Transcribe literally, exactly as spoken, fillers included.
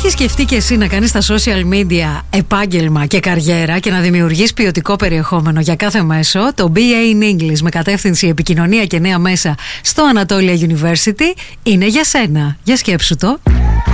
έχεις σκεφτεί και εσύ να κάνεις στα social media επάγγελμα και καριέρα και να δημιουργείς ποιοτικό περιεχόμενο για κάθε μέσο, το μπι έι in English με κατεύθυνση επικοινωνία και νέα μέσα στο Anatolia University είναι για σένα. Για σκέψου το.